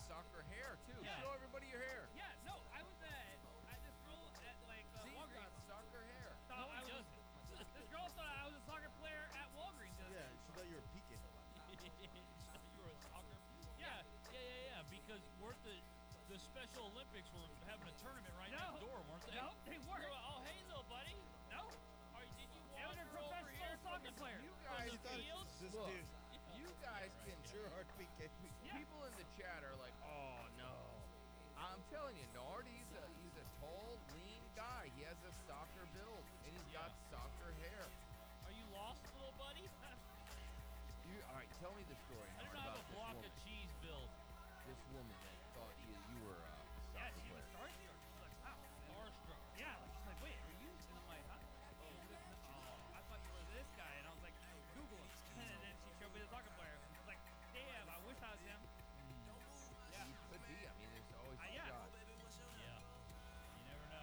soccer hair too. Yeah. Show everybody your hair. Yeah, no, I was at this girl at like See, you got Walgreens. soccer hair. Thought No, I he was this girl thought I was a soccer player at Walgreens. Yeah, she thought you were peeking. You were a soccer. Yeah. Yeah. Because weren't the Special Olympics were having a tournament right No. next door, weren't they? No, they weren't. You were, oh, hey, little buddy. No, Did you it was a wander over professional here soccer from the, player. You from guys, the She thought it field? was this Look, dude. you guys can. Gerard Piqué. Yeah. People in the chat are like, "Oh no." I'm telling you, Nard, he's a tall, lean guy. He has a soccer build, and he's got soccer hair. Are you lost, little buddy? All right, tell me the story, I Nard, do not about have a this block woman. of cheese build. This woman that thought you were a Yeah, soccer she was player. starstruck. She's like, wow. Starstruck. Yeah, like, she's like, wait, are you? And I'm like, huh? Oh, I thought you were this guy. And I was like, Google him. And then she showed me the soccer player. I was like, damn, I wish I was him. Yeah. You could be. I mean, there's always a Yeah. shot. Yeah. You never know.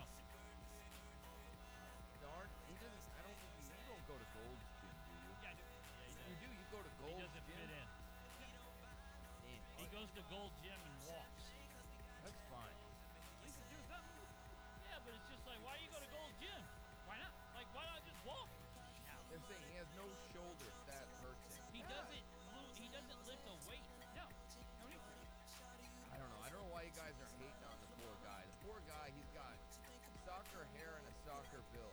Nard, he doesn't. I don't think you don't go to Gold's Gym, do you? Yeah, I do. Yeah, You do. You go to He Gold's doesn't Gym. fit in. Man, He goes to Gold Gym and walks. That's fine. At least do something. Yeah, but it's just like, why do you go to Gold Gym? Why not? Like, why not just walk? They're saying he has no shoulders. That hurts him. He doesn't. He doesn't lift a weight. No. No need to. I don't know. I don't know why you guys are hating on the poor guy. The poor guy, he's got soccer hair and a soccer build.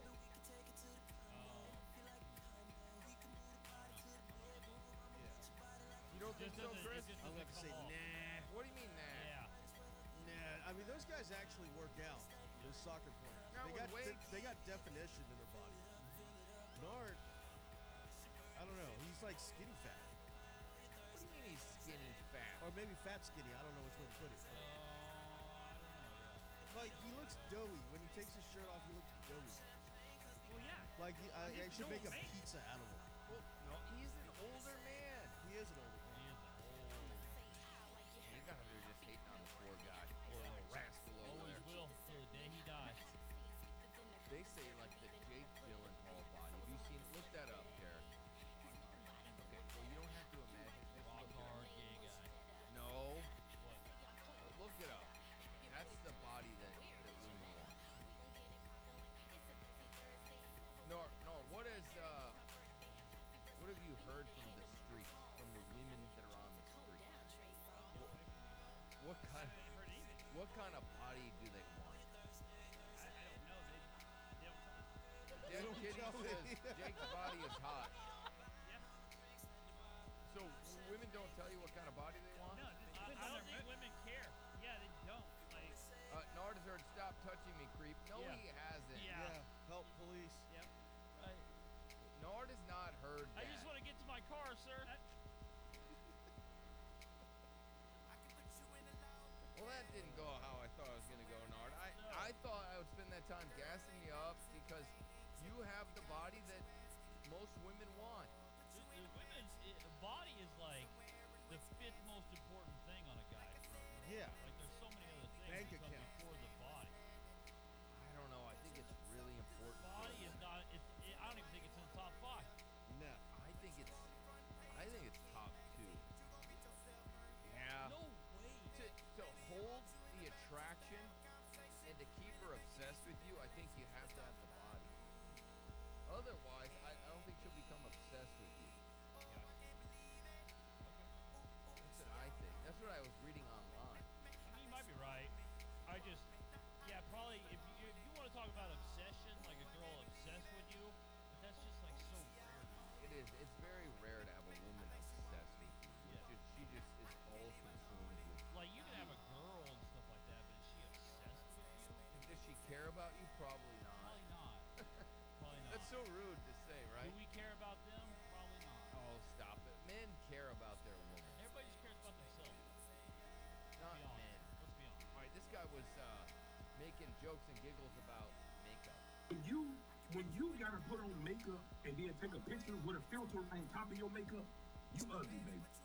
You don't think Just so, doesn't- Chris? it just I'm doesn't gonna say come off. nah. What do you mean that? Yeah. Nah, I mean those guys actually work out. Those soccer players. Not They with got weights. they got definition in their body. Nard, I don't know. He's like skinny fat, What do you mean he's skinny fat? or maybe fat skinny. I don't know which way to put it. I don't know. Like he looks doughy when he takes his shirt off. He looks doughy. Well, yeah. Like I He's should no make a man. pizza out of him. Well, no, he's an older man. He is an older man. He is You guys are just hating on the poor guy. Poor little rascal old. over Always there. will till the day he dies. They say like the Jake Gyllenhaal body. Have you seen? Look that up, Derek. Okay, well you don't have to imagine. Just Rock look it up. hard gay guy. No, What? look it up. That's the body that women want. No. What have you heard from the street, from the women that are on the street? What kind? I haven't heard anything. What kind of body do they want? I don't know. They Dead don't Kitty tell me. says Jake's body is hot. yeah. So women don't tell you what kind of body they want? No, it just depends I on don't their think women care. Yeah, they don't. Like, Nard has heard "Stop touching me, creep." No, Yeah. he hasn't. Yeah. Yeah, help police. yep. Right. Nard has not heard I that. just want to get to my car, sir. Well, that didn't go how I thought it was gonna go, Nard. I thought I would spend that time gassing you up because you have the body that most women want. The women's body is like the fifth most important thing on a guy. Yeah. Like there's so many other things Bank that come account. before the body. I don't know. I think it's really important. for Body a is woman. not. I don't even think it's in the top 5. No. I think it's top 2. Yeah. No way. To hold the attraction and to keep her obsessed with you, I think you have to have the body. Otherwise, I don't think she'll become obsessed with you. That's what I think. That's what I was reading online. I mean, you might be right. Yeah, probably if you want to talk about obsession, like a girl obsessed with you, but that's just like so rare. It is. It's very rare to have a woman obsessed with you. Yeah. She just is all consumed with. Like you can have a girl and stuff like that, but is she obsessed with you? Does she care about you? Probably not. Probably not. Probably not. That's so rude to say, right? Do we care about them? Probably not. Oh, stop it. Men care about their woman. Everybody just cares about themselves. Not Be honest. men. Let's be honest. All right, this guy was making jokes and giggles about makeup. When you gotta put on makeup and then take a picture with a filter on top of your makeup, you ugly, baby.